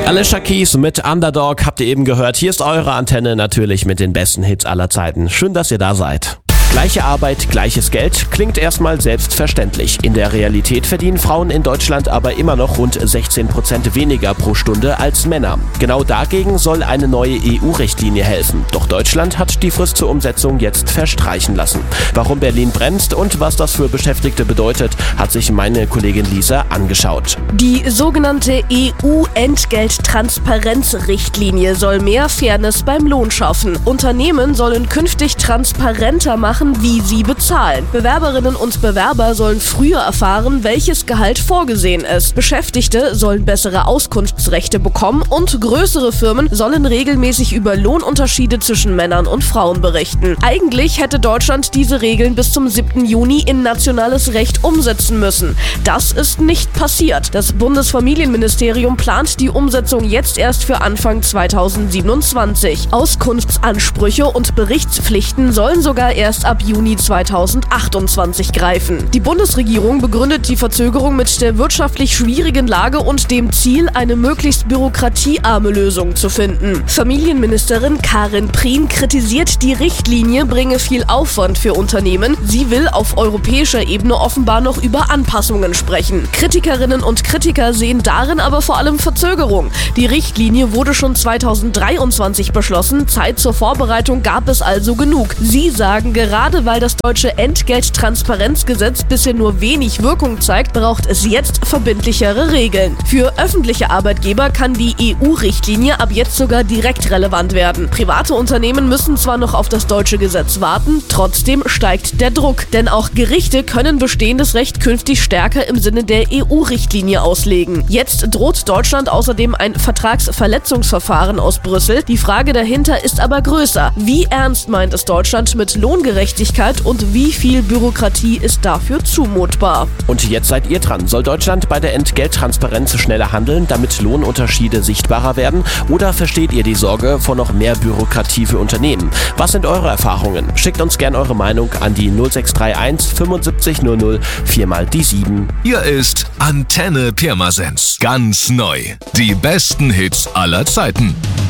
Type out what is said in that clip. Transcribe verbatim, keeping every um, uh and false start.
Alicia Keys mit Underdog habt ihr eben gehört. Hier ist eure Antenne natürlich mit den besten Hits aller Zeiten. Schön, dass ihr da seid. Gleiche Arbeit, gleiches Geld klingt erstmal selbstverständlich. In der Realität verdienen Frauen in Deutschland aber immer noch rund sechzehn Prozent weniger pro Stunde als Männer. Genau dagegen soll eine neue E U-Richtlinie helfen. Doch Deutschland hat die Frist zur Umsetzung jetzt verstreichen lassen. Warum Berlin bremst und was das für Beschäftigte bedeutet, hat sich meine Kollegin Lisa angeschaut. Die sogenannte E U-Entgelttransparenzrichtlinie soll mehr Fairness beim Lohn schaffen. Unternehmen sollen künftig transparenter machen, wie sie bezahlen. Bewerberinnen und Bewerber sollen früher erfahren, welches Gehalt vorgesehen ist. Beschäftigte sollen bessere Auskunftsrechte bekommen und größere Firmen sollen regelmäßig über Lohnunterschiede zwischen Männern und Frauen berichten. Eigentlich hätte Deutschland diese Regeln bis zum siebten Juni in nationales Recht umsetzen müssen. Das ist nicht passiert. Das Bundesfamilienministerium plant die Umsetzung jetzt erst für Anfang zweitausendsiebenundzwanzig. Auskunftsansprüche und Berichtspflichten sollen sogar erst ab Juni zweitausendachtundzwanzig greifen. Die Bundesregierung begründet die Verzögerung mit der wirtschaftlich schwierigen Lage und dem Ziel, eine möglichst bürokratiearme Lösung zu finden. Familienministerin Karin Prien kritisiert, die Richtlinie bringe viel Aufwand für Unternehmen. Sie will auf europäischer Ebene offenbar noch über Anpassungen sprechen. Kritikerinnen und Kritiker sehen darin aber vor allem Verzögerung. Die Richtlinie wurde schon zweitausenddreiundzwanzig beschlossen. Zeit zur Vorbereitung gab es also genug. Sie sagen, gerade weil das deutsche Entgelttransparenzgesetz bisher nur wenig Wirkung zeigt, braucht es jetzt verbindlichere Regeln. Für öffentliche Arbeitgeber kann die E U-Richtlinie ab jetzt sogar direkt relevant werden. Private Unternehmen müssen zwar noch auf das deutsche Gesetz warten, trotzdem steigt der Druck. Denn auch Gerichte können bestehendes Recht künftig stärker im Sinne der E U-Richtlinie auslegen. Jetzt droht Deutschland außerdem ein Vertragsverletzungsverfahren aus Brüssel. Die Frage dahinter ist aber größer. Wie ernst meint es Deutschland mit Lohngerechtigkeit und wie viel Bürokratie ist dafür zumutbar? Und jetzt seid ihr dran. Soll Deutschland bei der Entgelttransparenz schneller handeln, damit Lohnunterschiede sichtbarer werden? Oder versteht ihr die Sorge vor noch mehr Bürokratie für Unternehmen? Was sind eure Erfahrungen? Schickt uns gerne eure Meinung an die null sechs drei eins fünfundsiebzig null null vier mal die sieben. Hier ist Antenne Pirmasens. Ganz neu. Die besten Hits aller Zeiten.